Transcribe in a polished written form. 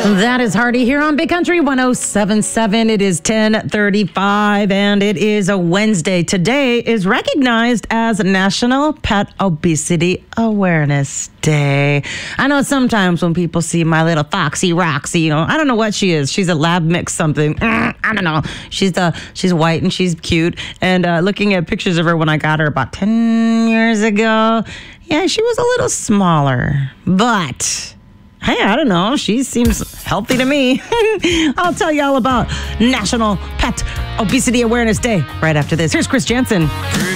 That is Hardy here on Big Country 107.7. It is 10:35 and it is a Wednesday. Today is recognized as National Pet Obesity Awareness Day. I know sometimes when people see my little Foxy Roxy, I don't know what she is. She's a lab mix something. I don't know. She's white and she's cute. And looking at pictures of her when I got her about 10 years ago, yeah, she was a little smaller. But hey, I don't know. She seems healthy to me. I'll tell you all about National Pet Obesity Awareness Day right after this. Here's Chris Jansen.